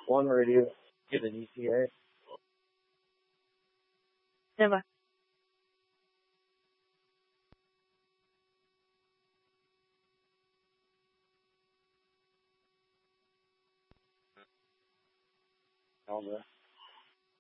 One radio, get an ETA. Dạ vâng. All the